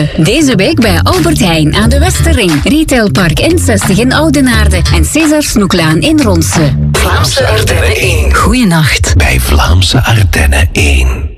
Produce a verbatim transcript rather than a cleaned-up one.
Ronse. Deze week bij Albert Heijn aan de Westerring, Retailpark N zestig in Oudenaarde en César Snoeklaan in Ronse. Vlaamse Ardennen één. Goeienacht. Bij Vlaamse Ardennen één.